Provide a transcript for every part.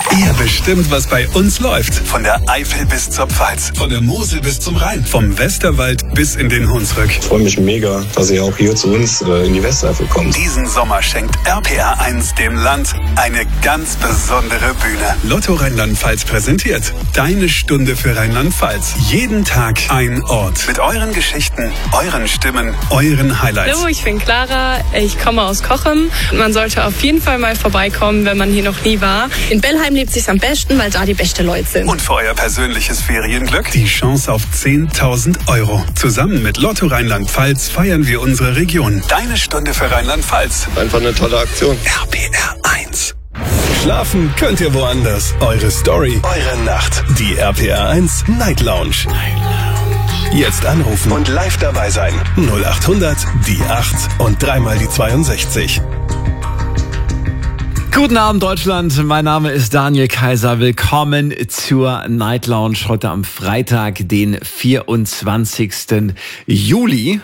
Ihr bestimmt, was bei uns läuft. Von der Eifel bis zur Pfalz, von der Mosel bis zum Rhein, vom Westerwald bis in den Hunsrück. Ich freue mich mega, dass ihr auch hier zu uns in die Westeifel kommt. Diesen Sommer schenkt RPR 1 dem Land eine ganz besondere Bühne. Lotto Rheinland-Pfalz präsentiert Deine Stunde für Rheinland-Pfalz. Jeden Tag ein Ort. Mit euren Geschichten, euren Stimmen, euren Highlights. Hallo, ich bin Clara, ich komme aus Cochem. Man sollte auf jeden Fall mal vorbeikommen, wenn man hier noch nie war. In Bellheim lebt sich's am besten, weil da die besten Leute sind. Und für euer persönliches Ferienglück die Chance auf 10.000 €. Zusammen mit Lotto Rheinland-Pfalz feiern wir unsere Region. Deine Stunde für Rheinland-Pfalz. Einfach eine tolle Aktion. RPR 1. Schlafen könnt ihr woanders. Eure Story, eure Nacht. Die RPR 1 Night Lounge. Jetzt anrufen und live dabei sein. 0800 die 8 und dreimal die 62. Guten Abend, Deutschland. Mein Name ist Daniel Kaiser. Willkommen zur Night Lounge heute am Freitag, den 24. Juli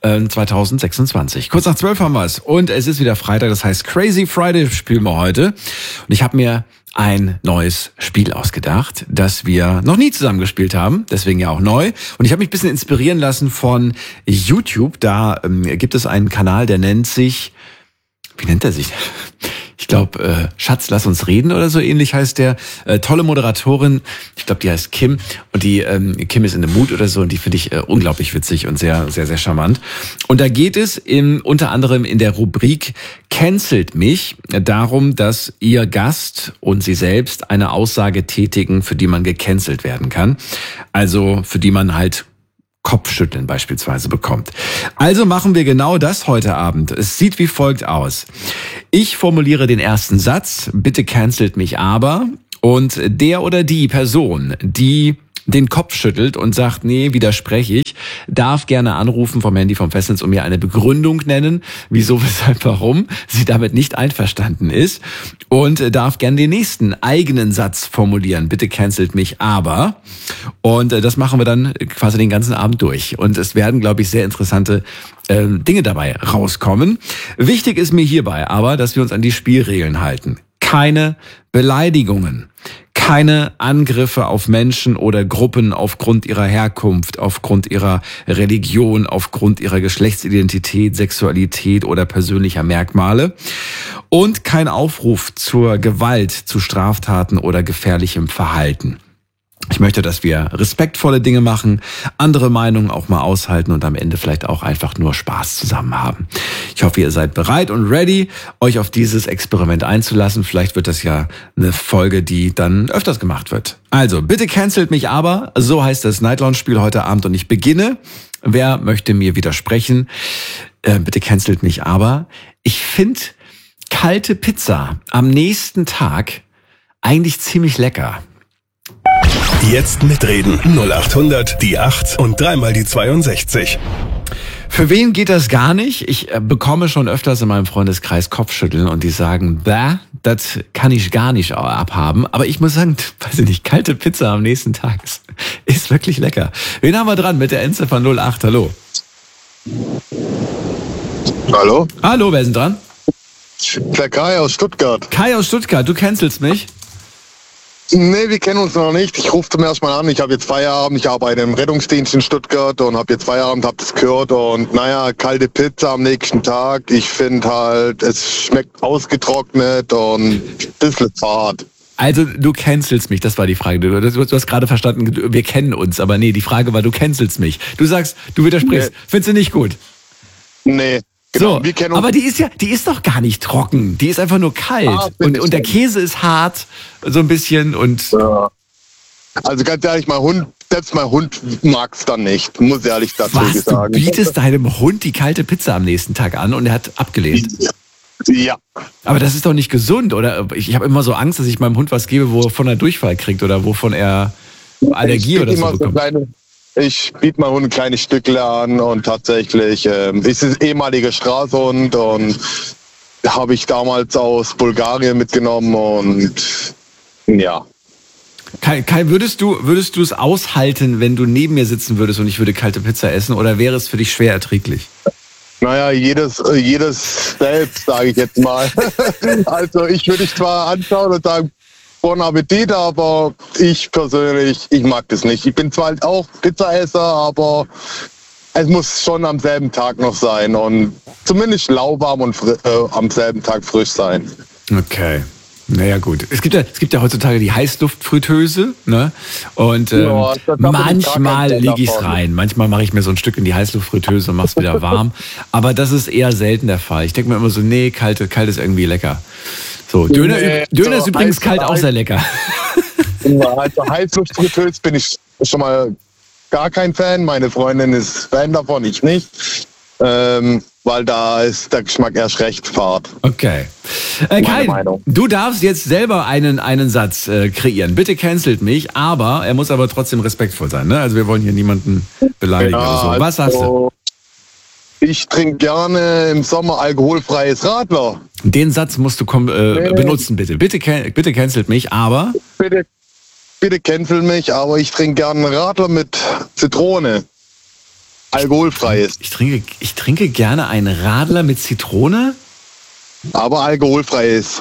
2026. Kurz nach 12 haben wir es. Und es ist wieder Freitag, das heißt Crazy Friday spielen wir heute. Und ich habe mir ein neues Spiel ausgedacht, das wir noch nie zusammen gespielt haben, deswegen ja auch neu. Und ich habe mich ein bisschen inspirieren lassen von YouTube. Da gibt es einen Kanal, der nennt sich, wie nennt er sich? Ich glaube, Schatz, lass uns reden oder so ähnlich heißt der. Tolle Moderatorin, ich glaube, die heißt Kim. Und die Kim ist in the Mood oder so und die finde ich unglaublich witzig und sehr, sehr, sehr charmant. Und da geht es unter anderem in der Rubrik Cancelt mich darum, dass ihr Gast und sie selbst eine Aussage tätigen, für die man gecancelt werden kann. Also für die man halt Kopfschütteln beispielsweise bekommt. Also machen wir genau das heute Abend. Es sieht wie folgt aus. Ich formuliere den ersten Satz, bitte cancelt mich aber, und der oder die Person, die den Kopf schüttelt und sagt, nee, widerspreche ich, darf gerne anrufen vom Handy vom Festnetz und mir eine Begründung nennen, wieso, weshalb, warum sie damit nicht einverstanden ist, und darf gerne den nächsten eigenen Satz formulieren. Bitte cancelt mich aber. Und das machen wir dann quasi den ganzen Abend durch. Und es werden, glaube ich, sehr interessante Dinge dabei rauskommen. Wichtig ist mir hierbei aber, dass wir uns an die Spielregeln halten. Keine Beleidigungen. Keine Angriffe auf Menschen oder Gruppen aufgrund ihrer Herkunft, aufgrund ihrer Religion, aufgrund ihrer Geschlechtsidentität, Sexualität oder persönlicher Merkmale. Und kein Aufruf zur Gewalt, zu Straftaten oder gefährlichem Verhalten. Ich möchte, dass wir respektvolle Dinge machen, andere Meinungen auch mal aushalten und am Ende vielleicht auch einfach nur Spaß zusammen haben. Ich hoffe, ihr seid bereit und ready, euch auf dieses Experiment einzulassen. Vielleicht wird das ja eine Folge, die dann öfters gemacht wird. Also, bitte cancelt mich aber. So heißt das Night Lounge Spiel heute Abend und ich beginne. Wer möchte mir widersprechen? Bitte cancelt mich aber. Ich finde kalte Pizza am nächsten Tag eigentlich ziemlich lecker. Jetzt mitreden. 0800 die 8 und dreimal die 62. Für wen geht das gar nicht? Ich bekomme schon öfters in meinem Freundeskreis Kopfschütteln und die sagen, das kann ich gar nicht abhaben. Aber ich muss sagen, weiß ich nicht, kalte Pizza am nächsten Tag ist wirklich lecker. Wen haben wir dran mit der Endziffer 08? Hallo. Hallo? Hallo, wer ist denn dran? Der Kai aus Stuttgart. Kai aus Stuttgart, du cancelst mich? Nee, wir kennen uns noch nicht. Ich rufe zum ersten Mal an. Ich habe jetzt Feierabend. Ich arbeite im Rettungsdienst in Stuttgart und habe jetzt Feierabend, habe das gehört. Und naja, kalte Pizza am nächsten Tag. Ich finde halt, es schmeckt ausgetrocknet und ein bisschen fad. Also du cancelst mich, das war die Frage. Du hast gerade verstanden, wir kennen uns. Aber nee, die Frage war, du cancelst mich. Du sagst, du widersprichst. Nee. Findest du nicht gut? Nee. Genau, so, aber die ist doch gar nicht trocken. Die ist einfach nur kalt. Und der Käse ist hart, so ein bisschen. Und ja. Also ganz ehrlich, selbst mein Hund mag es dann nicht. Muss ehrlich dazu sagen. Du bietest deinem Hund die kalte Pizza am nächsten Tag an und er hat abgelehnt. Ja. Aber das ist doch nicht gesund, oder? Ich habe immer so Angst, dass ich meinem Hund was gebe, wovon er Durchfall kriegt oder wovon er Allergie oder so bekommt. Ich biete mal ein kleines Stückchen an und tatsächlich ist es ehemaliger Straßhund und habe ich damals aus Bulgarien mitgenommen und ja. Kai, würdest du es aushalten, wenn du neben mir sitzen würdest und ich würde kalte Pizza essen, oder wäre es für dich schwer erträglich? Naja, jedes selbst, sage ich jetzt mal. Also ich würde dich zwar anschauen und sagen, Bon Appetit, aber ich persönlich, ich mag das nicht. Ich bin zwar halt auch Pizzaesser, aber es muss schon am selben Tag noch sein und zumindest lauwarm und am selben Tag frisch sein. Okay. Naja, gut. Es gibt ja heutzutage die Heißluftfritteuse, ne? Und Ja, manchmal liege ich rein. Manchmal mache ich mir so ein Stück in die Heißluftfritteuse und mache es wieder warm. Aber das ist eher selten der Fall. Ich denke mir immer so, nee, kalt ist irgendwie lecker. So, Döner ist übrigens kalt auch sehr lecker. Also Heißluftfritteuse bin ich schon mal gar kein Fan. Meine Freundin ist Fan davon, ich nicht. Weil da ist der Geschmack erst recht fad. Okay. Kai, du darfst jetzt selber einen Satz kreieren. Bitte cancelt mich, aber er muss aber trotzdem respektvoll sein. Ne? Also wir wollen hier niemanden beleidigen oder so. Was sagst du? Ich trinke gerne im Sommer alkoholfreies Radler. Den Satz musst du benutzen, bitte. Bitte cancelt mich, aber... Bitte cancel mich, aber ich trinke gerne Radler mit Zitrone. Alkoholfreies. Ich trinke gerne einen Radler mit Zitrone? Aber alkoholfreies.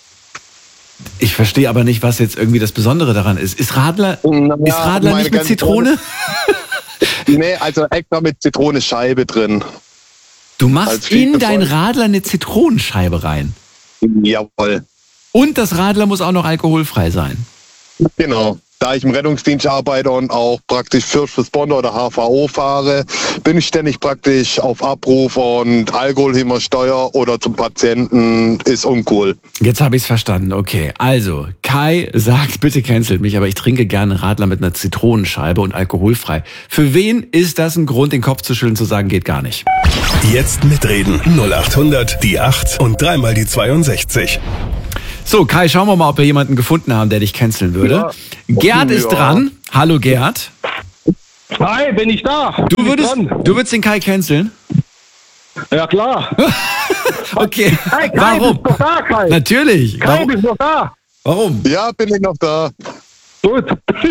Ich verstehe aber nicht, was jetzt irgendwie das Besondere daran ist. Ist Radler nicht mit Zitrone? Nee, also extra mit Zitronenscheibe drin. Du machst in dein Radler eine Zitronenscheibe rein? Jawohl. Und das Radler muss auch noch alkoholfrei sein? Genau. Da ich im Rettungsdienst arbeite und auch praktisch First Responder oder HVO fahre, bin ich ständig praktisch auf Abruf und Alkohol immer Steuer oder zum Patienten ist uncool. Jetzt habe ich es verstanden, okay. Also, Kai sagt, bitte cancelt mich, aber ich trinke gerne Radler mit einer Zitronenscheibe und alkoholfrei. Für wen ist das ein Grund, den Kopf zu schütteln, zu sagen, geht gar nicht? Jetzt mitreden. 0800 die 8 und dreimal die 62. So, Kai, schauen wir mal, ob wir jemanden gefunden haben, der dich canceln würde. Ja. Gerd ist dran. Hallo, Gerd. Hi, bin ich da? Du würdest den Kai canceln? Ja, klar. Okay. Hey, Kai, warum? bist du da, Kai? Natürlich. Kai, bist du da? Warum? Ja, bin ich noch da. Gut.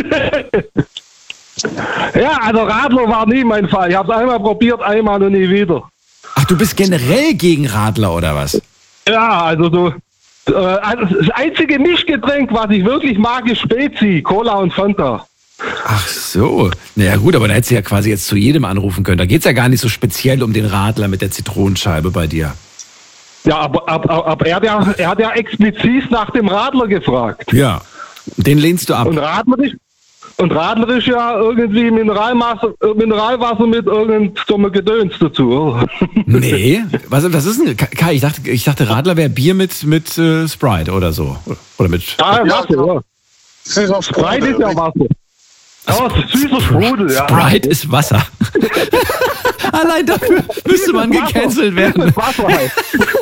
Ja, also Radler war nie mein Fall. Ich habe es einmal probiert, einmal und nie wieder. Ach, du bist generell gegen Radler, oder was? Ja, also so... Also das einzige Mischgetränk, was ich wirklich mag, ist Spezi, Cola und Fanta. Ach so. Naja gut, aber da hättest du ja quasi jetzt zu jedem anrufen können. Da geht es ja gar nicht so speziell um den Radler mit der Zitronenscheibe bei dir. Ja, aber er hat ja explizit nach dem Radler gefragt. Ja, den lehnst du ab. Und Radler ist ja irgendwie Mineralwasser mit irgendeinem Gedöns dazu, oder? Nee, was ist denn, Kai, ich dachte Radler wäre Bier mit Sprite oder so. Oder mit... Wasser, ja. Süßer Sprite ist ja Wasser. Ja, süßer Sprudel, ja. Sprite ist Wasser. Allein dafür müsste man gecancelt werden. Wasser halt.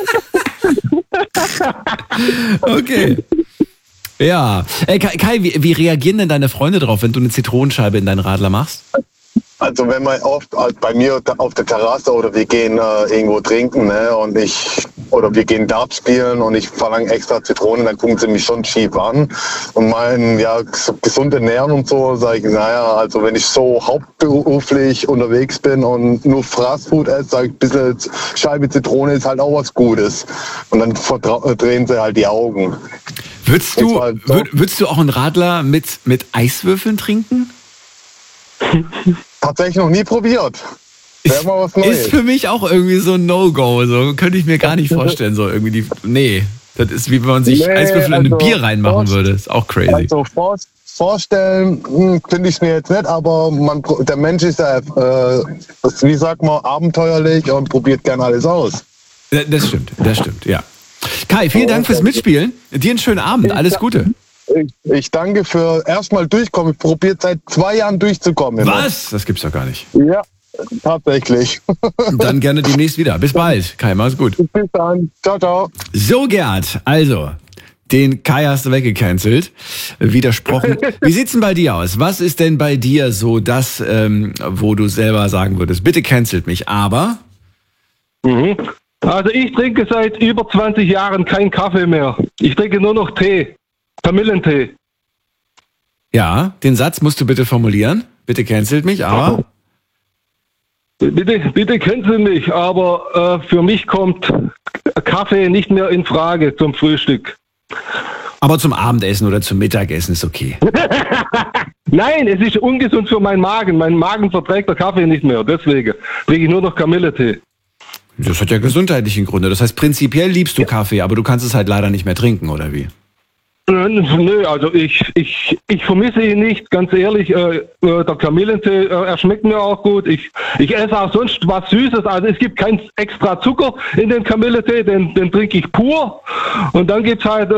Okay. Ja. Kai, wie reagieren denn deine Freunde drauf, wenn du eine Zitronenscheibe in deinen Radler machst? Also wenn man oft bei mir auf der Terrasse oder wir gehen irgendwo trinken, ne, oder wir gehen Dart spielen und ich verlange extra Zitronen, dann gucken sie mich schon schief an und meinen, ja, gesund ernähren und so, sage ich, naja, also wenn ich so hauptberuflich unterwegs bin und nur Fastfood esse, sage ich, ein bisschen Scheibe Zitrone ist halt auch was Gutes. Und dann drehen sie halt die Augen. Würdest du auch einen Radler mit Eiswürfeln trinken? Tatsächlich noch nie probiert. Wäre mal was Neues. Ist für mich auch irgendwie so ein No-Go. So könnte ich mir gar nicht vorstellen. So irgendwie nee, das ist wie wenn man sich Eiswürfel in ein Bier reinmachen würde. Ist auch crazy. Also vorstellen finde ich es mir jetzt nicht, aber der Mensch ist ja, wie sagt man, abenteuerlich und probiert gern alles aus. Das stimmt, ja. Kai, vielen Dank fürs Mitspielen. Dir einen schönen Abend. Alles Gute. Ich danke für erstmal durchkommen. Ich probiere seit 2 Jahren durchzukommen. Was? Das gibt's doch gar nicht. Ja, tatsächlich. Dann gerne demnächst wieder. Bis bald. Kai, mach's gut. Bis dann. Ciao, ciao. So, Gerd, also, den Kai hast du weggecancelt, widersprochen. Wie sieht's denn bei dir aus? Was ist denn bei dir so das, wo du selber sagen würdest, bitte cancelt mich, aber... Also ich trinke seit über 20 Jahren keinen Kaffee mehr. Ich trinke nur noch Tee. Kamillentee. Ja, den Satz musst du bitte formulieren. Bitte cancelt mich, aber... Bitte cancelt mich, aber für mich kommt Kaffee nicht mehr in Frage zum Frühstück. Aber zum Abendessen oder zum Mittagessen ist okay. Nein, es ist ungesund für meinen Magen. Mein Magen verträgt der Kaffee nicht mehr. Deswegen trinke ich nur noch Kamillentee. Das hat ja gesundheitlichen Gründe. Das heißt, prinzipiell liebst du Kaffee, aber du kannst es halt leider nicht mehr trinken, oder wie? Nö, also ich vermisse ihn nicht, ganz ehrlich. Der Kamillentee, er schmeckt mir auch gut. Ich esse auch sonst was Süßes. Also es gibt kein extra Zucker in den Kamillentee, den trinke ich pur. Und dann gibt's halt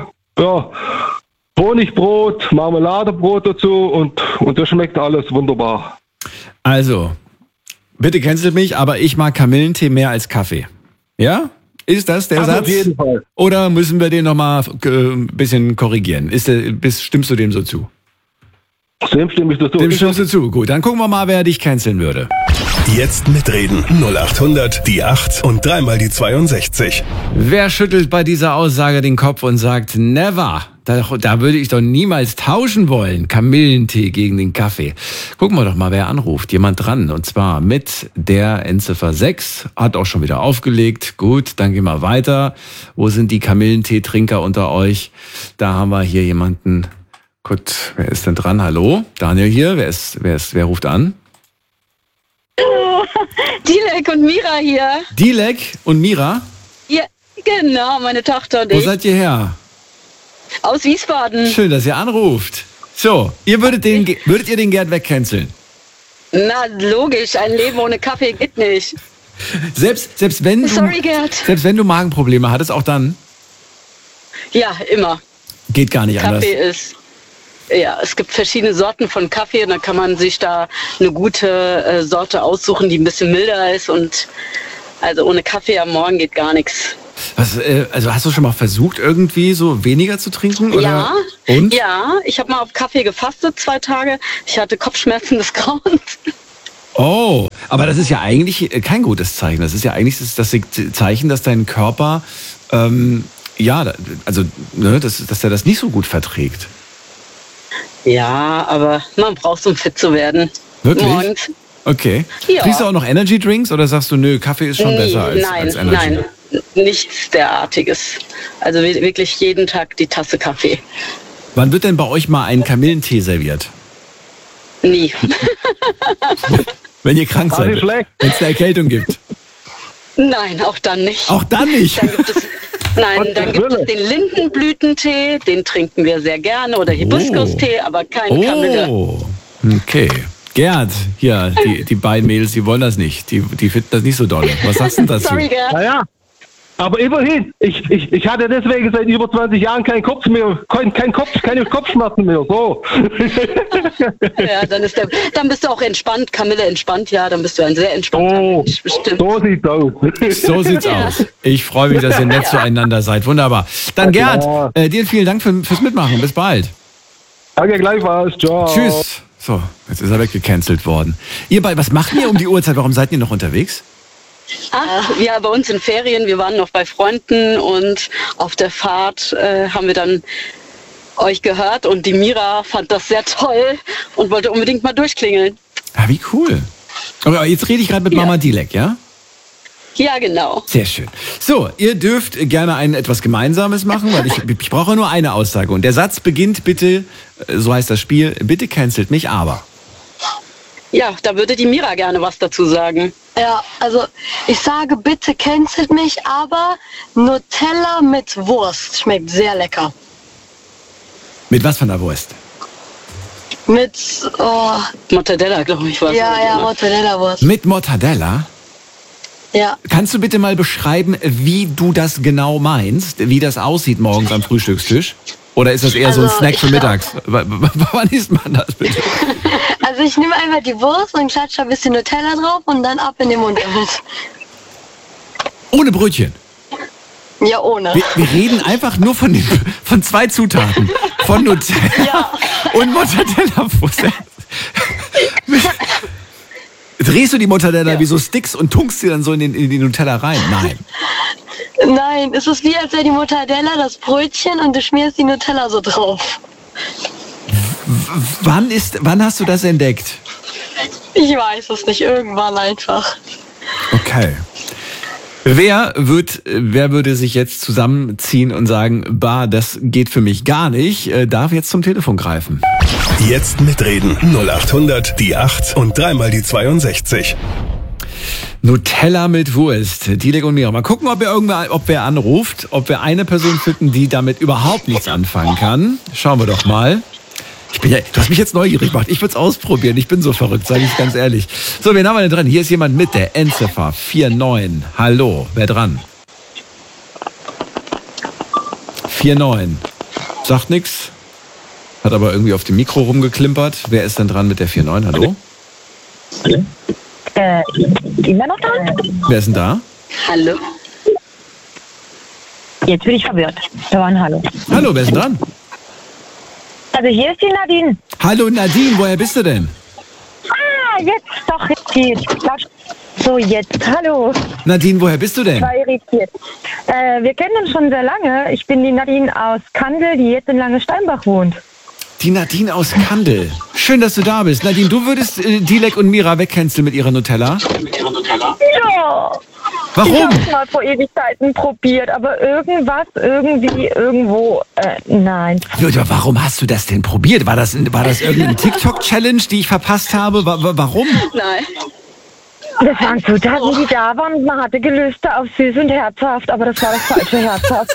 Honigbrot, Marmeladebrot dazu und das schmeckt alles wunderbar. Also, bitte cancelt mich, aber ich mag Kamillentee mehr als Kaffee. Ja? Ist das der Satz? Auf jeden Fall. Oder müssen wir den nochmal ein bisschen korrigieren? Stimmst du dem so zu? Dem stimme ich das Dem stimmst du zu. Gut, dann gucken wir mal, wer dich canceln würde. Jetzt mitreden. 0800 die 8 und dreimal die 62. Wer schüttelt bei dieser Aussage den Kopf und sagt, never? Da würde ich doch niemals tauschen wollen. Kamillentee gegen den Kaffee. Gucken wir doch mal, wer anruft. Jemand dran. Und zwar mit der Endziffer 6. Hat auch schon wieder aufgelegt. Gut, dann gehen wir weiter. Wo sind die Kamillentee-Trinker unter euch? Da haben wir hier jemanden. Gut, wer ist denn dran? Hallo? Daniel hier. Wer ruft an? Hallo, Dilek und Mira hier. Dilek und Mira? Ja, genau, meine Tochter und Wo ich. seid ihr her? Aus Wiesbaden. Schön, dass ihr anruft. So, würdet ihr den Gerd wegcanceln? Na, logisch, ein Leben ohne Kaffee geht nicht. Selbst wenn Sorry, Gerd. Selbst wenn du Magenprobleme hattest, auch dann? Ja, immer. Geht gar nicht anders. Kaffee ist... Ja, es gibt verschiedene Sorten von Kaffee und dann kann man sich da eine gute Sorte aussuchen, die ein bisschen milder ist und also ohne Kaffee am Morgen geht gar nichts. Also hast du schon mal versucht, irgendwie so weniger zu trinken? Oder? Ja, und? Ja, ich habe mal auf Kaffee gefastet 2 Tage. Ich hatte Kopfschmerzen des Grauens. Oh, aber das ist ja eigentlich kein gutes Zeichen. Das ist ja eigentlich das Zeichen, dass dein Körper, dass er das nicht so gut verträgt. Ja, aber man braucht, um fit zu werden. Wirklich? Morgens. Okay. Ja. Trinkst du auch noch Energy Drinks oder sagst du, nö, Kaffee ist schon besser als Energy? Nein, nichts derartiges. Also wirklich jeden Tag die Tasse Kaffee. Wann wird denn bei euch mal ein Kamillentee serviert? Nie. Wenn ihr krank seid, wenn es eine Erkältung gibt? Nein, auch dann nicht. Auch dann nicht? Dann gibt es den Lindenblütentee, den trinken wir sehr gerne, oder Hibiskus-Tee, aber kein Kamille. Okay. Gerd, hier, die beiden Mädels, die wollen das nicht. Die finden das nicht so doll. Was sagst du denn dazu? Sorry, Gerd. Naja, aber immerhin, ich hatte deswegen seit über 20 Jahren keine Kopfschmerzen mehr. So. Ja, dann bist du auch entspannt, Kamille entspannt, ja, dann bist du ein sehr entspannter Mensch, bestimmt. So sieht's aus. So sieht's aus. Ich freue mich, dass ihr nett zueinander seid. Wunderbar. Dann Gerd, dir vielen Dank fürs Mitmachen. Bis bald. Danke, gleichfalls. Ciao. Tschüss. So, jetzt ist er weggecancelt worden. Ihr beide, was macht ihr um die Uhrzeit? Warum seid ihr noch unterwegs? Ja, bei uns in Ferien, wir waren noch bei Freunden und auf der Fahrt haben wir dann euch gehört und die Mira fand das sehr toll und wollte unbedingt mal durchklingeln. Ah, wie cool. Aber jetzt rede ich gerade mit Mama Dilek, ja? Ja, genau. Sehr schön. So, ihr dürft gerne etwas Gemeinsames machen, weil ich brauche nur eine Aussage. Und der Satz beginnt bitte, so heißt das Spiel, bitte cancelt mich, aber. Ja, da würde die Mira gerne was dazu sagen. Ja, also ich sage, bitte cancelt mich, aber Nutella mit Wurst schmeckt sehr lecker. Mit was von der Wurst? Mit Mortadella, glaube ich, was. Ja, Mortadella-Wurst. Mit Mortadella? Ja. Kannst du bitte mal beschreiben, wie du das genau meinst, wie das aussieht morgens am Frühstückstisch? Oder ist das eher so ein Snack für mittags? Wann isst man das bitte? Also ich nehme einfach die Wurst und klatsche ein bisschen Nutella drauf und dann ab in den Mund damit. Ohne Brötchen? Ja, ohne. Wir reden einfach nur von 2 Zutaten. Von Nutella und Mortadella-Wurst. Drehst du die Mortadella wie so Sticks und tunkst sie dann so in die Nutella rein? Nein. Nein, es ist wie, als wäre die Mortadella das Brötchen und du schmierst die Nutella so drauf. Wann hast du das entdeckt? Ich weiß es nicht, irgendwann einfach. Okay. Wer würde sich jetzt zusammenziehen und sagen, bah, das geht für mich gar nicht, darf jetzt zum Telefon greifen. Jetzt mitreden. 0800 die 8 und dreimal die 62. Nutella mit Wurst. Dilek und Mira. Mal gucken, ob wer anruft, ob wir eine Person finden, die damit überhaupt nichts anfangen kann. Schauen wir doch mal. Du hast mich jetzt neugierig gemacht. Ich würde es ausprobieren. Ich bin so verrückt, sage ich ganz ehrlich. So, wen haben wir denn dran? Hier ist jemand mit der Endziffer 49. Hallo, wer dran? 49. Sagt nix. Hat aber irgendwie auf dem Mikro rumgeklimpert. Wer ist denn dran mit der 49? Hallo? Immer noch dran? Wer ist denn da? Hallo. Jetzt bin ich verwirrt. Da war ein Hallo. Hallo, wer ist denn dran? Also hier ist die Nadine. Hallo Nadine, woher bist du denn? Jetzt doch, jetzt geht's. So, jetzt. Hallo. Nadine, woher bist du denn? Ich war irritiert. Wir kennen uns schon sehr lange. Ich bin die Nadine aus Kandel, die jetzt in Lange-Steinbach wohnt. Die Nadine aus Kandel. Schön, dass du da bist. Nadine, du würdest Dilek und Mira wegcanceln mit ihrer Nutella? Ja. Warum? Ich hab's mal vor Ewigkeiten probiert, aber irgendwo, nein. Ja, warum hast du das denn probiert? War das irgendeine TikTok-Challenge, die ich verpasst habe? Warum? Nein. Das waren Zutaten, die da waren und man hatte Gelüste auf süß und herzhaft, aber das war das falsche Herzhaft.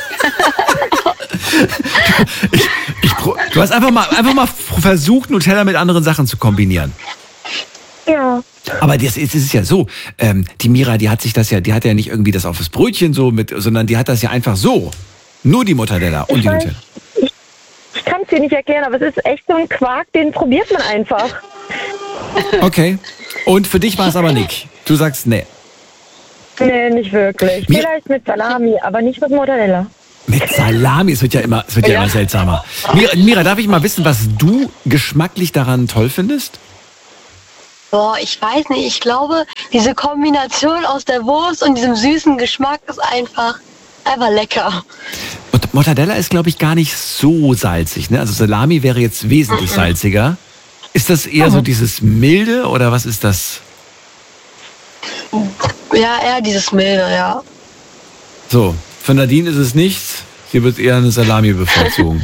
Du hast einfach mal versucht, Nutella mit anderen Sachen zu kombinieren. Ja. Aber das ist ja so, die Mira, die hat ja nicht irgendwie das auf das Brötchen so mit, sondern die hat das ja einfach so. Nur die Mortadella und die Nutella. Ich kann es dir nicht erklären, aber es ist echt so ein Quark, den probiert man einfach. Okay. Und für dich war es aber nicht. Du sagst nee. Nee, nicht wirklich. Vielleicht mit Salami, aber nicht mit Mortadella. Mit Salami, es wird ja immer seltsamer. Mira, darf ich mal wissen, was du geschmacklich daran toll findest? Boah, ich weiß nicht. Ich glaube, diese Kombination aus der Wurst und diesem süßen Geschmack ist einfach lecker. Und Mortadella ist, glaube ich, gar nicht so salzig, ne? Also Salami wäre jetzt wesentlich salziger. Ist das eher so dieses Milde oder was ist das? Ja, eher dieses Milde, ja. So, für Nadine ist es nichts. Sie wird eher eine Salami bevorzugen.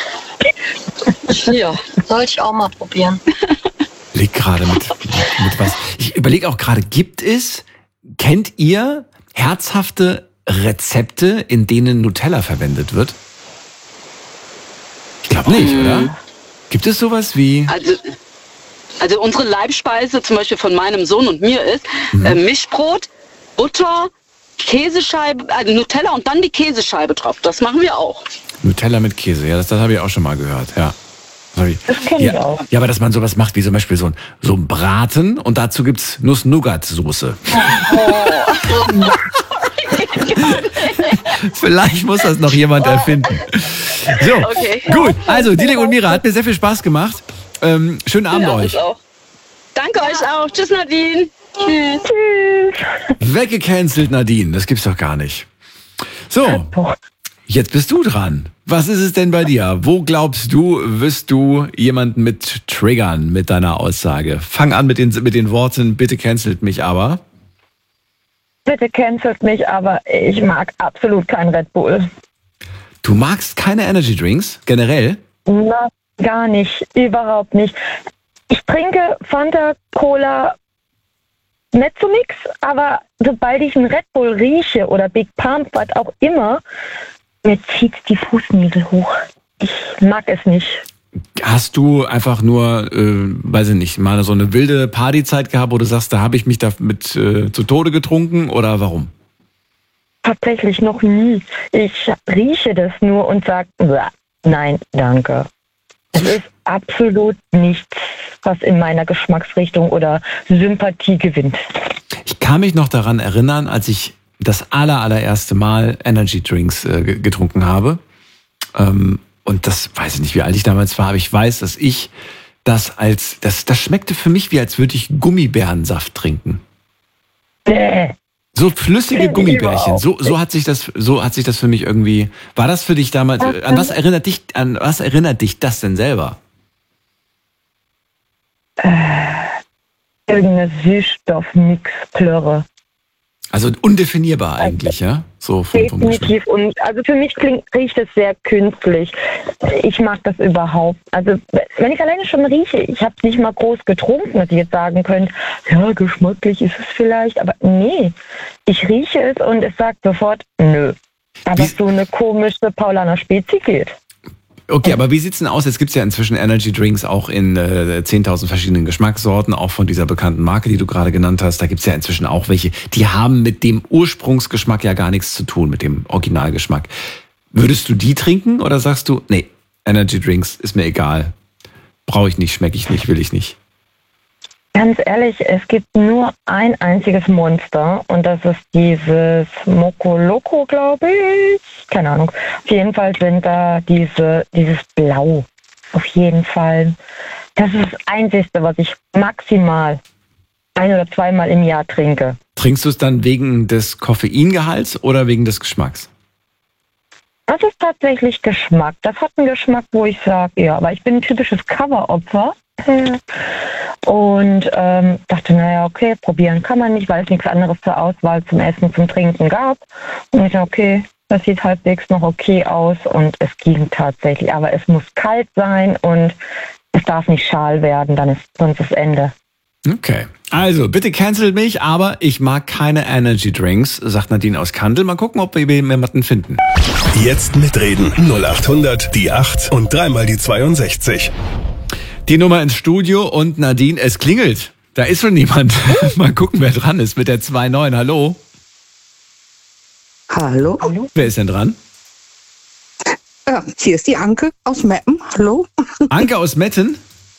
Ja, sollte ich auch mal probieren. Leg gerade mit was. Ich überlege auch gerade, kennt ihr herzhafte Rezepte, in denen Nutella verwendet wird? Ich glaube nicht, oder? Gibt es sowas wie... Also unsere Leibspeise zum Beispiel von meinem Sohn und mir ist Mischbrot, Butter, Käsescheibe, also Nutella und dann die Käsescheibe drauf. Das machen wir auch. Nutella mit Käse, ja, das habe ich auch schon mal gehört, ja. Das kenne ich auch. Ja, aber dass man sowas macht wie zum Beispiel so ein Braten und dazu gibt's Nuss-Nougat-Soße. Vielleicht muss das noch jemand erfinden. So, okay. Gut. Also, Dilek und Mira, hat mir sehr viel Spaß gemacht. Schönen Abend euch. Auch. Danke euch auch. Tschüss, Nadine. Tschüss. Weggecancelt, Nadine. Das gibt's doch gar nicht. So, jetzt bist du dran. Was ist es denn bei dir? Wo glaubst du, wirst du jemanden mit triggern mit deiner Aussage? Fang an mit den Worten, bitte cancelt mich aber. Bitte cancelt mich, aber ich mag absolut kein Red Bull. Du magst keine Energy Drinks, generell? Na, gar nicht, überhaupt nicht. Ich trinke Fanta, Cola, nicht so nix, aber sobald ich einen Red Bull rieche oder Big Pump, was auch immer, mir zieht die Fußnägel hoch. Ich mag es nicht. Hast du einfach nur, weiß ich nicht, mal so eine wilde Partyzeit gehabt, wo du sagst, da habe ich mich damit zu Tode getrunken oder warum? Tatsächlich noch nie. Ich rieche das nur und sage, nein, danke. Es ist absolut nichts, was in meiner Geschmacksrichtung oder Sympathie gewinnt. Ich kann mich noch daran erinnern, als ich das allererste Mal Energy Drinks getrunken habe. Und das weiß ich nicht, wie alt ich damals war, aber ich weiß, dass ich das das schmeckte für mich wie, als würde ich Gummibärensaft trinken. So flüssige Gummibärchen. So hat sich das für mich irgendwie. War das für dich damals? An was erinnert dich das denn selber? Irgendeine Süßstoffmix-Plörre. Also undefinierbar eigentlich, ja? So vom Definitiv. Und also für mich riecht es sehr künstlich. Ich mag das überhaupt. Also wenn ich alleine schon rieche, ich habe es nicht mal groß getrunken, dass ich jetzt sagen könnte, ja, geschmacklich ist es vielleicht, aber nee. Ich rieche es und es sagt sofort, nö. Aber so eine komische Paulaner Spezi geht. Okay, aber wie sieht's denn aus? Jetzt gibt's ja inzwischen Energy Drinks auch in 10.000 verschiedenen Geschmackssorten, auch von dieser bekannten Marke, die du gerade genannt hast. Da gibt's ja inzwischen auch welche, die haben mit dem Ursprungsgeschmack ja gar nichts zu tun, mit dem Originalgeschmack. Würdest du die trinken oder sagst du, nee, Energy Drinks ist mir egal, brauche ich nicht, schmecke ich nicht, will ich nicht? Ganz ehrlich, es gibt nur ein einziges Monster und das ist dieses Moco Loco, glaube ich. Keine Ahnung. Auf jeden Fall sind da dieses Blau. Auf jeden Fall. Das ist das Einzige, was ich maximal 1 oder 2 Mal im Jahr trinke. Trinkst du es dann wegen des Koffeingehalts oder wegen des Geschmacks? Das ist tatsächlich Geschmack. Das hat einen Geschmack, wo ich sage, ja, aber ich bin ein typisches Coveropfer. Und dachte, naja, okay, probieren kann man nicht, weil es nichts anderes zur Auswahl zum Essen, zum Trinken gab. Und ich dachte, okay, das sieht halbwegs noch okay aus und es ging tatsächlich. Aber es muss kalt sein und es darf nicht schal werden, dann ist sonst das Ende. Okay, also bitte cancelt mich, aber ich mag keine Energy Drinks, sagt Nadine aus Kandel. Mal gucken, ob wir jemanden finden. Jetzt mitreden. 0800 die 8 und 3 mal die 62. Die Nummer ins Studio und Nadine, es klingelt. Da ist schon jemand. Mal gucken, wer dran ist mit der 2.9. Hallo? Hallo? Wer ist denn dran? Hier ist die Anke aus Meppen. Hallo? Anke aus Metten?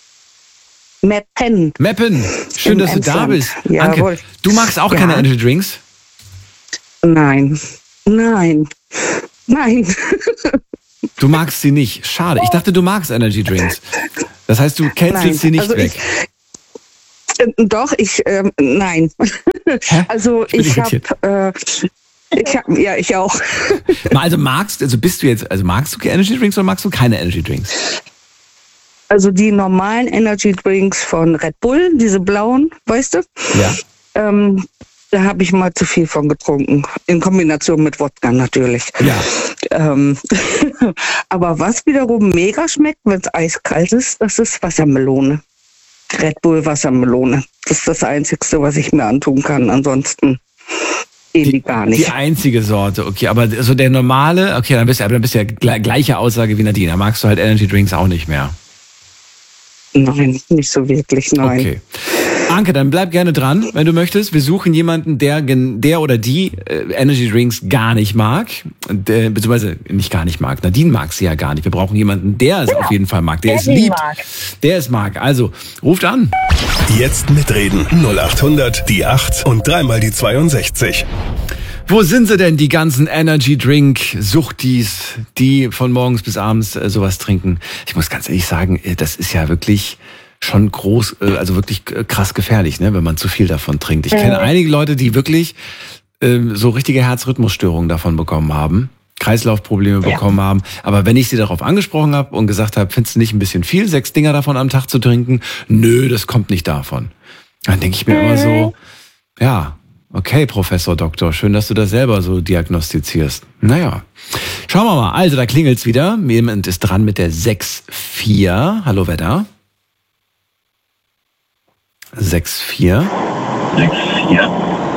Meppen. Schön, dass du da bist. Jawohl. Anke, du magst auch keine Energy Drinks? Nein. Du magst sie nicht. Schade. Ich dachte, du magst Energy Drinks. Das heißt, du cancelst sie nicht also weg. Nein. Also ich habe, ich auch. Also magst du Energy Drinks oder magst du keine Energy Drinks? Also die normalen Energy Drinks von Red Bull, diese blauen, weißt du? Ja. Da habe ich mal zu viel von getrunken. In Kombination mit Wodka natürlich. Ja. Aber was wiederum mega schmeckt, wenn es eiskalt ist, das ist Wassermelone. Red Bull Wassermelone. Das ist das Einzige, was ich mir antun kann. Ansonsten die gar nicht. Die einzige Sorte, okay. Aber so der normale, okay, dann bist du ja gleiche Aussage wie Nadine. Da magst du halt Energy Drinks auch nicht mehr. Nein, nicht so wirklich, nein. Okay. Anke, dann bleib gerne dran, wenn du möchtest. Wir suchen jemanden, der oder die Energy Drinks gar nicht mag. Beziehungsweise nicht gar nicht mag. Nadine mag sie ja gar nicht. Wir brauchen jemanden, der es auf jeden Fall mag. Der es liebt. Der es mag. Also, ruft an. Jetzt mitreden. 0800 die 8 und 3 mal die 62. Wo sind sie denn, die ganzen Energy Drink Suchtis, die von morgens bis abends sowas trinken? Ich muss ganz ehrlich sagen, das ist ja wirklich schon groß, also wirklich krass gefährlich, ne, wenn man zu viel davon trinkt. Ich kenne einige Leute, die wirklich so richtige Herzrhythmusstörungen davon bekommen haben, Kreislaufprobleme bekommen haben. Aber wenn ich sie darauf angesprochen habe und gesagt habe, findest du nicht ein bisschen viel, 6 Dinger davon am Tag zu trinken? Nö, das kommt nicht davon. Dann denke ich mir immer so, ja, okay, Professor Doktor, schön, dass du das selber so diagnostizierst. Naja, schauen wir mal. Also, da klingelt's wieder. Jemand ist dran mit der 6-4. Hallo, wer da? 6-4. 6-4.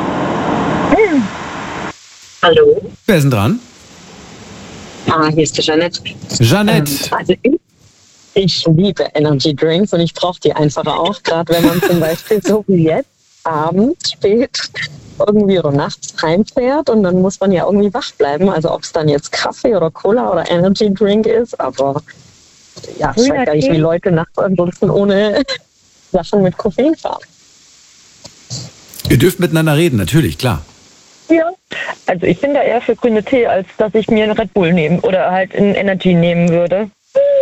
Hallo. Wer ist denn dran? Hier ist die Jeanette. Jeanette. Also ich liebe Energy Drinks und ich brauche die einfach auch, gerade wenn man zum Beispiel so wie jetzt abends spät irgendwie oder nachts heimfährt und dann muss man ja irgendwie wach bleiben. Also ob es dann jetzt Kaffee oder Cola oder Energy Drink ist, aber ja, ich weiß gar nicht, wie Leute nachts ansonsten ohne Sachen mit Koffein fahren. Ihr dürft miteinander reden, natürlich, klar. Ja, also ich bin da eher für grüne Tee, als dass ich mir einen Red Bull nehmen oder halt einen Energy nehmen würde.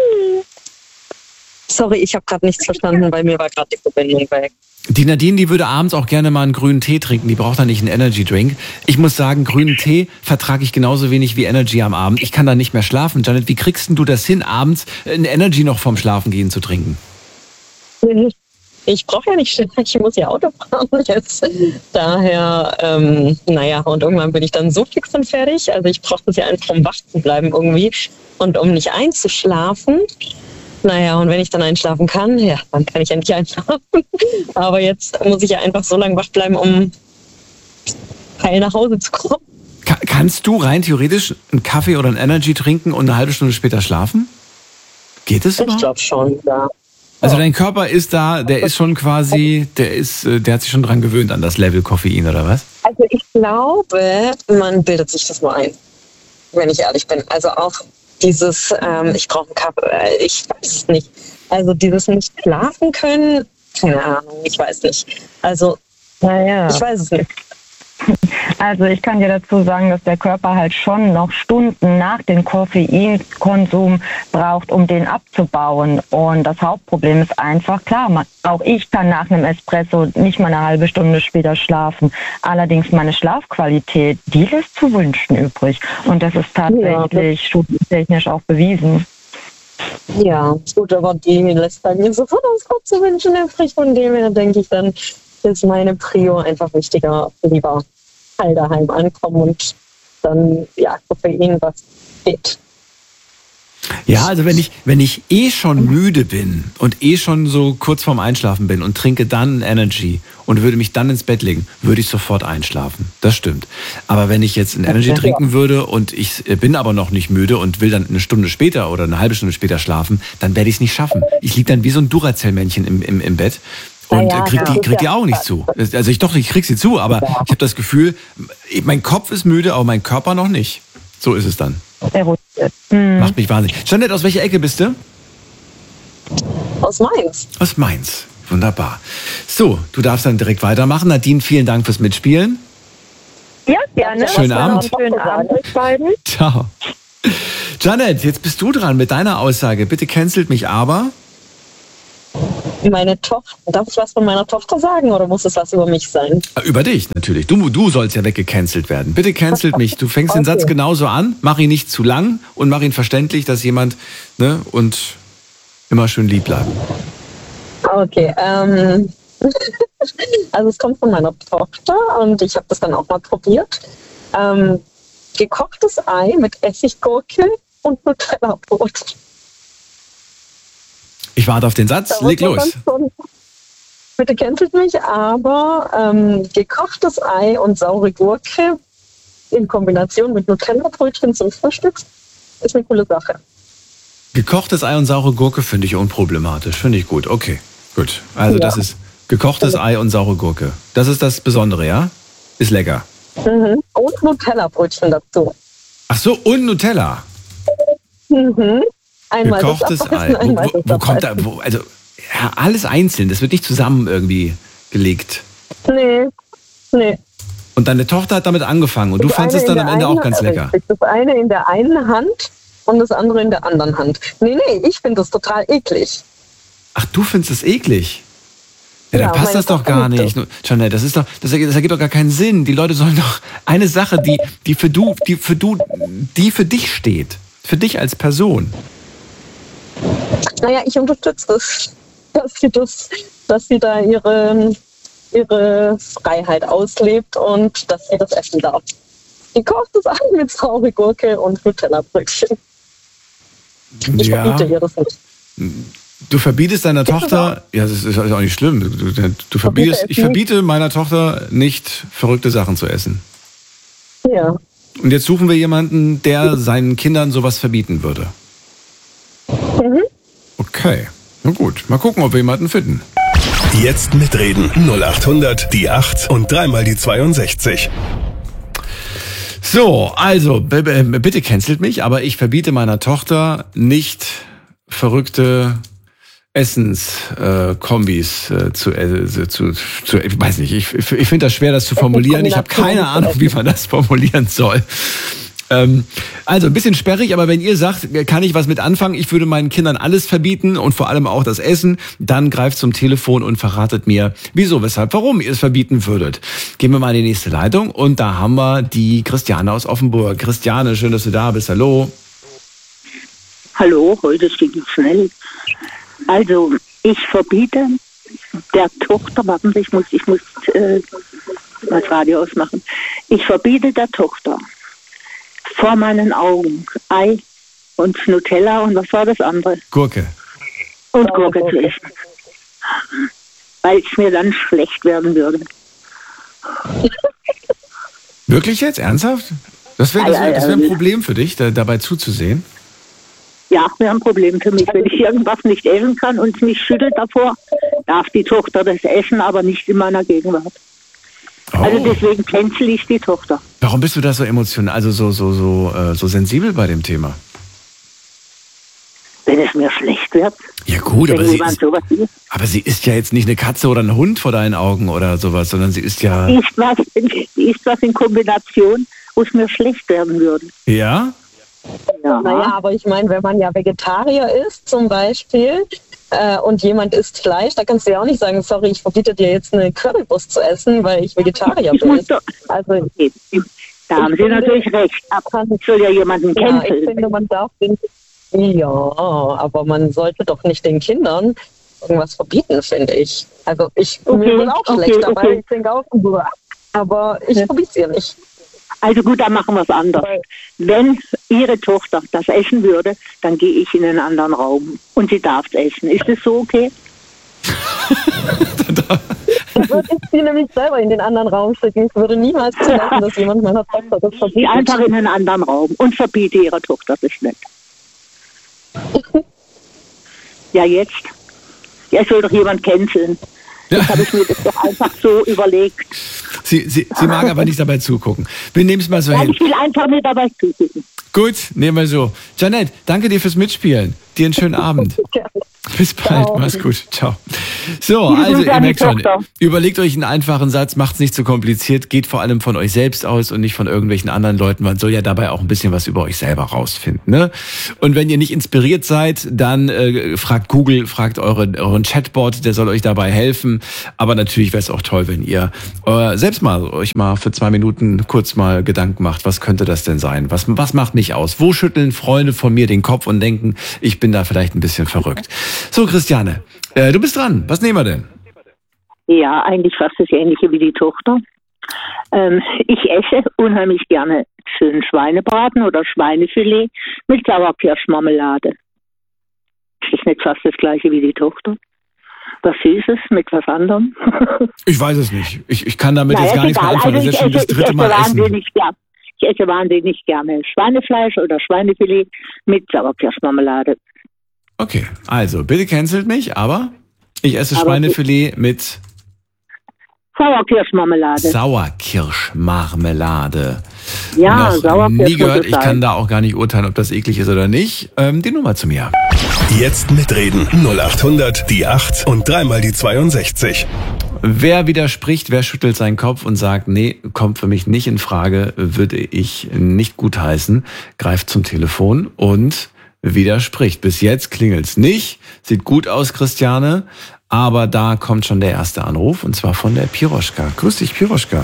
Sorry, ich habe gerade nichts verstanden, bei mir war gerade die Verbindung weg. Die Nadine, die würde abends auch gerne mal einen grünen Tee trinken. Die braucht dann nicht einen Energy Drink. Ich muss sagen, grünen Tee vertrage ich genauso wenig wie Energy am Abend. Ich kann da nicht mehr schlafen. Janet, wie kriegst denn du das hin, abends einen Energy noch vorm Schlafengehen zu trinken? ich brauche ja nicht schnell, ich muss ja Auto fahren jetzt. Daher, und irgendwann bin ich dann so fix und fertig. Also ich brauche das ja einfach, um wach zu bleiben irgendwie und um nicht einzuschlafen. Und wenn ich dann einschlafen kann, ja, dann kann ich endlich einschlafen. Aber jetzt muss ich ja einfach so lange wach bleiben, um heil nach Hause zu kommen. Kannst du rein theoretisch einen Kaffee oder einen Energy trinken und eine halbe Stunde später schlafen? Geht es überhaupt? Ich glaube schon, ja. Also dein Körper ist da, der ist schon quasi, der hat sich schon dran gewöhnt an das Level Koffein, oder was? Also ich glaube, man bildet sich das nur ein, wenn ich ehrlich bin. Also auch dieses, ich brauche einen Kaffee, ich weiß es nicht. Also dieses nicht schlafen können, keine Ahnung, ich weiß nicht. Also, ich weiß es nicht. Also ich kann dir dazu sagen, dass der Körper halt schon noch Stunden nach dem Koffeinkonsum braucht, um den abzubauen. Und das Hauptproblem ist einfach, klar, auch ich kann nach einem Espresso nicht mal eine halbe Stunde später schlafen. Allerdings meine Schlafqualität, die lässt zu wünschen übrig. Und das ist tatsächlich studientechnisch auch bewiesen. Ja, gut, aber die lässt bei mir sofort aus zu wünschen übrig. Von dem her denke ich dann, ist meine Prio einfach wichtiger, lieber heil daheim ankommen und dann, Koffein, was geht. Ja, also wenn ich schon müde bin und schon so kurz vorm Einschlafen bin und trinke dann Energy und würde mich dann ins Bett legen, würde ich sofort einschlafen. Das stimmt. Aber wenn ich jetzt ein Energy trinken würde und ich bin aber noch nicht müde und will dann eine Stunde später oder eine halbe Stunde später schlafen, dann werde ich es nicht schaffen. Ich liege dann wie so ein Duracell-Männchen im Bett. Und krieg die Augen nicht zu. Also ich krieg sie zu, aber ich habe das Gefühl, mein Kopf ist müde, aber mein Körper noch nicht. So ist es dann. Macht mich wahnsinnig. Jeanette, aus welcher Ecke bist du? Aus Mainz. Aus Mainz. Wunderbar. So, du darfst dann direkt weitermachen. Nadine, vielen Dank fürs Mitspielen. Ja, gerne. Schönen Abend. Schönen Abend euch beiden. Ciao. Jeanette, jetzt bist du dran mit deiner Aussage. Bitte cancelt mich aber. Meine Tochter, darf ich was von meiner Tochter sagen oder muss es was über mich sein? Über dich natürlich. Du sollst ja weggecancelt werden. Bitte cancelt mich. Du fängst den Satz genauso an, mach ihn nicht zu lang und mach ihn verständlich, dass jemand, und immer schön lieb bleiben. Okay, also es kommt von meiner Tochter und ich habe das dann auch mal probiert. Gekochtes Ei mit Essiggurke und Nutella-Brot. Ich warte auf den Satz, leg los. Bitte cancelt mich, aber gekochtes Ei und saure Gurke in Kombination mit Nutella-Brötchen zum Frühstück ist eine coole Sache. Gekochtes Ei und saure Gurke finde ich unproblematisch, finde ich gut. Okay, gut. Also das ist gekochtes Ei und saure Gurke. Das ist das Besondere, ja? Ist lecker. Mhm. Und Nutella-Brötchen dazu. Ach so, und Nutella? Mhm. Einmal gekochtes Ei. Wo kommt da? Also alles einzeln. Das wird nicht zusammen irgendwie gelegt. Nee. Und deine Tochter hat damit angefangen und du fandest es dann am Ende auch ganz lecker. Das eine in der einen Hand und das andere in der anderen Hand. Nee, ich finde das total eklig. Ach, du findest es eklig? Ja, dann passt das doch gar nicht. Jeanette, das ergibt doch gar keinen Sinn. Die Leute sollen doch eine Sache, die für dich steht. Für dich als Person. Naja, ich unterstütze das, dass sie da ihre Freiheit auslebt und dass sie das essen darf. Sie kocht das an mit saure Gurke und Nutella-Brötchen. Ich verbiete ihr das nicht. Du verbietest deiner Tochter, das ist auch nicht schlimm, ich verbiete meiner Tochter nicht, verrückte Sachen zu essen. Ja. Und jetzt suchen wir jemanden, der seinen Kindern sowas verbieten würde. Mhm. Okay, na gut. Mal gucken, ob wir jemanden finden. Jetzt mitreden. 0800 die 8 und dreimal die 62. So, also, bitte cancelt mich, aber ich verbiete meiner Tochter nicht verrückte Essenskombis zu ich weiß nicht, ich finde das schwer, das zu formulieren. Ich habe keine Ahnung, wie man das formulieren soll. Also ein bisschen sperrig, aber wenn ihr sagt, kann ich was mit anfangen, ich würde meinen Kindern alles verbieten und vor allem auch das Essen, dann greift zum Telefon und verratet mir, wieso, weshalb, warum ihr es verbieten würdet. Gehen wir mal in die nächste Leitung und da haben wir die Christiane aus Offenburg. Christiane, schön, dass du da bist. Hallo. Hallo, heute ging es schnell. Also ich verbiete der Tochter, warten Sie, ich muss das Radio ausmachen. Ich verbiete der Tochter vor meinen Augen Ei und Nutella und was war das andere? Gurke. Und Gurke zu essen. Weil es mir dann schlecht werden würde. Wirklich jetzt? Ernsthaft? Das wäre ein Problem für dich, dabei zuzusehen? Ja, wäre ein Problem für mich. Wenn ich irgendwas nicht essen kann und mich schüttelt davor, darf die Tochter das essen, aber nicht in meiner Gegenwart. Oh. Also deswegen cancel ich die Tochter. Warum bist du da so emotional, also so sensibel bei dem Thema? Wenn es mir schlecht wird. Ja gut, aber sie ist ja jetzt nicht eine Katze oder ein Hund vor deinen Augen oder sowas, sondern sie ist ja... Die ist was in Kombination, wo es mir schlecht werden würde. Ja? Ja. Naja, aber ich meine, wenn man ja Vegetarier ist zum Beispiel und jemand isst Fleisch, da kannst du ja auch nicht sagen, sorry, ich verbiete dir jetzt eine Currywurst zu essen, weil ich Vegetarier bin. Also, da haben Sie natürlich recht. Ich soll ja jemanden kennen. Ich finde, man darf den... Ja, aber man sollte doch nicht den Kindern irgendwas verbieten, finde ich. Also mir wird auch schlecht, aber ich denke auch, aber ich verbiete es ihr nicht. Also gut, dann machen wir es anders. Wenn Ihre Tochter das essen würde, dann gehe ich in einen anderen Raum und sie darf es essen. Ist das so okay? Ich würde sie nämlich selber in den anderen Raum schicken. Ich würde niemals zulassen, dass jemand meiner Tochter das verbietet. Einfach in einen anderen Raum und verbiete ihrer Tochter das nicht. Ja, jetzt. Ja, es soll doch jemand canceln. Jetzt habe ich mir das doch einfach so überlegt. Sie mag aber nicht dabei zugucken. Wir nehmen es mal so hin. Ich will einfach nicht dabei zugucken. Gut, nehmen wir so. Janette, danke dir fürs Mitspielen. Dir einen schönen Abend. Bis bald, mach's gut. Ciao. So, also ihr merkt schon, überlegt euch einen einfachen Satz, macht's nicht zu kompliziert, geht vor allem von euch selbst aus und nicht von irgendwelchen anderen Leuten. Man soll ja dabei auch ein bisschen was über euch selber rausfinden. Ne? Und wenn ihr nicht inspiriert seid, dann fragt Google, fragt euren Chatbot, der soll euch dabei helfen. Aber natürlich wäre es auch toll, wenn ihr selbst euch mal für 2 Minuten kurz mal Gedanken macht, was könnte das denn sein? Was macht mich aus? Wo schütteln Freunde von mir den Kopf und denken, ich bin da vielleicht ein bisschen verrückt? So, Christiane, du bist dran. Was nehmen wir denn? Ja, eigentlich fast das Ähnliche wie die Tochter. Ich esse unheimlich gerne schönen Schweinebraten oder Schweinefilet mit Sauerkirschmarmelade. Ist das nicht fast das Gleiche wie die Tochter? Was Süßes mit was anderem? Ich weiß es nicht. Ich kann damit jetzt gar nichts mehr anfangen. Das ist jetzt schon das 3. Mal essen. Ich esse wahnsinnig gerne Schweinefleisch oder Schweinefilet mit Sauerkirschmarmelade. Okay, also bitte cancelt mich, aber ich esse Schweinefilet mit Sauerkirschmarmelade. Sauerkirschmarmelade. Ja, noch Sauerkirsch. Nie gehört, ich kann da auch gar nicht urteilen, ob das eklig ist oder nicht. Die Nummer zu mir. Jetzt mitreden. 0800 die 8 und 3 die 62. Wer widerspricht, wer schüttelt seinen Kopf und sagt, nee, kommt für mich nicht in Frage, würde ich nicht gutheißen, greift zum Telefon und widerspricht. Bis jetzt klingelt's nicht. Sieht gut aus, Christiane. Aber da kommt schon der erste Anruf, und zwar von der Piroschka. Grüß dich, Piroschka.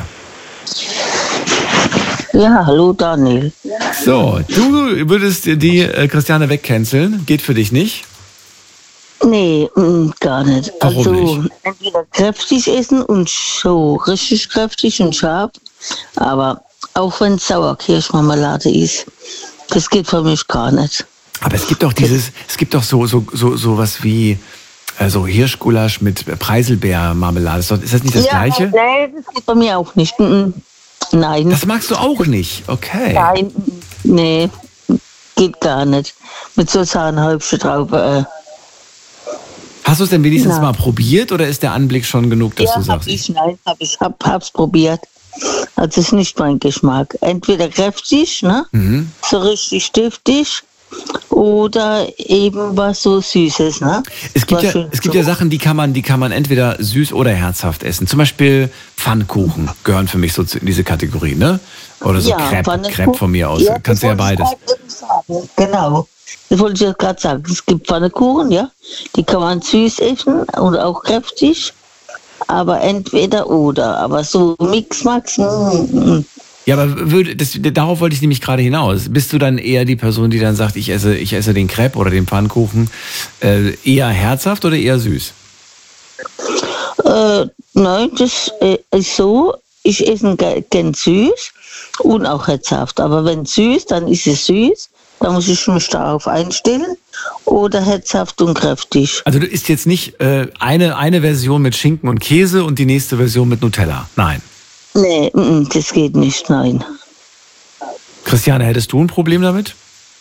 Ja, hallo Daniel. So, du würdest die Christiane wegcanceln. Geht für dich nicht? Nee, gar nicht. Warum also nicht? Entweder kräftig essen und so richtig kräftig und scharf, aber auch wenn es Sauerkirschmarmelade ist, das geht für mich gar nicht. Aber es gibt doch so was wie so Hirschgulasch mit Preiselbeermarmelade. Ist das nicht das Gleiche? Nee, das geht bei mir auch nicht. Nein. Das magst du auch nicht? Okay. Nein, nee, geht gar nicht. Mit so Sahnehäubchen drauf. Hast du es denn wenigstens mal probiert oder ist der Anblick schon genug, dass du sagst? Hab's probiert. Also ist nicht mein Geschmack. Entweder kräftig, ne? So richtig stiftig, oder eben was so Süßes, ne? Es gibt ja Sachen, die kann man entweder süß oder herzhaft essen. Zum Beispiel Pfannkuchen gehören für mich so in diese Kategorie, ne? Oder so Crepe von mir aus. Ja, kannst du ja beides. Genau. Das wollte ich jetzt gerade sagen. Es gibt Pfannkuchen, ja. Die kann man süß essen und auch kräftig. Aber entweder oder. Aber so Mix-Max. Ja, aber darauf wollte ich nämlich gerade hinaus. Bist du dann eher die Person, die dann sagt, ich esse den Crepe oder den Pfannkuchen eher herzhaft oder eher süß? Nein, das ist so, ich esse gern süß und auch herzhaft. Aber wenn süß, dann ist es süß. Da muss ich mich darauf einstellen. Oder herzhaft und kräftig. Also du isst jetzt nicht eine Version mit Schinken und Käse und die nächste Version mit Nutella? Nein. Nee, das geht nicht, nein. Christiane, hättest du ein Problem damit?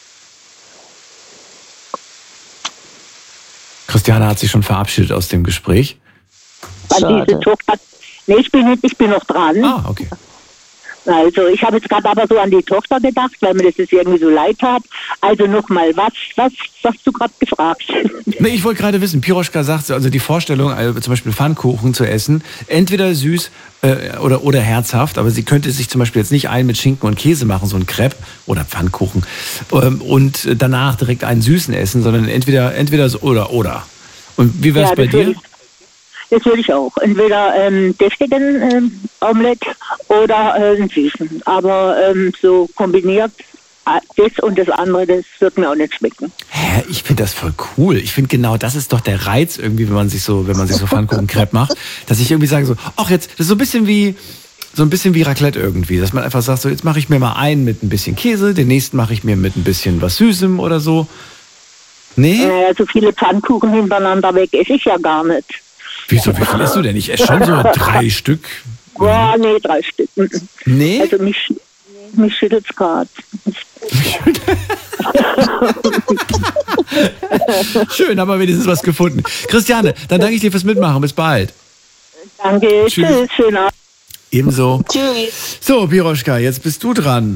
Christiane hat sich schon verabschiedet aus dem Gespräch. Weil diese Tochter, nee, ich bin noch dran. Ah, okay. Also ich habe jetzt gerade aber so an die Tochter gedacht, weil mir das jetzt irgendwie so leid hat. Also nochmal, was hast du gerade gefragt? Nee, ich wollte gerade wissen, Piroschka sagt, also die Vorstellung, zum Beispiel Pfannkuchen zu essen, entweder süß oder herzhaft, aber sie könnte sich zum Beispiel jetzt nicht einen mit Schinken und Käse machen, so ein Crepe oder Pfannkuchen, und danach direkt einen süßen essen, sondern entweder so oder. Und wie wäre es bei dir? Das würde ich auch. Entweder deftigen Omelette oder einen süßen. Aber so kombiniert das und das andere, das wird mir auch nicht schmecken. Hä, ich finde das voll cool. Ich finde genau, das ist doch der Reiz irgendwie, wenn man sich so Pfannkuchen-Crepe macht, dass ich irgendwie sage so, ach jetzt, das ist so ein bisschen wie Raclette irgendwie, dass man einfach sagt so, jetzt mache ich mir mal einen mit ein bisschen Käse, den nächsten mache ich mir mit ein bisschen was Süßem oder so. Nee? Naja, so viele Pfannkuchen hintereinander weg esse ich ja gar nicht. Wieso, wie viel isst du denn? Ich esse schon so 3 Stück. Boah, nee, 3 Stück. Nee? Also mich schüttelt es gerade. Schön, haben wir wenigstens was gefunden. Christiane, dann danke ich dir fürs Mitmachen. Bis bald. Danke, tschüss, schönen Abend. Ebenso. Tschüss. So, Piroschka, jetzt bist du dran.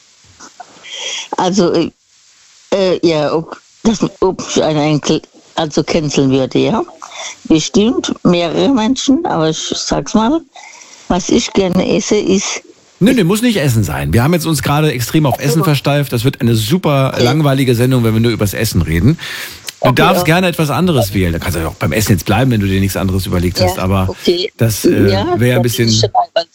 Also, ja, ob ich einen Enkel canceln würde, ja. Bestimmt mehrere Menschen, aber ich sag's mal, was ich gerne esse, ist... Nee, muss nicht Essen sein. Wir haben jetzt uns gerade extrem auf Essen versteift. Das wird eine super langweilige Sendung, wenn wir nur übers Essen reden. Du darfst gerne etwas anderes wählen. Da kannst du auch beim Essen jetzt bleiben, wenn du dir nichts anderes überlegt hast. Aber das wäre ein bisschen... Weil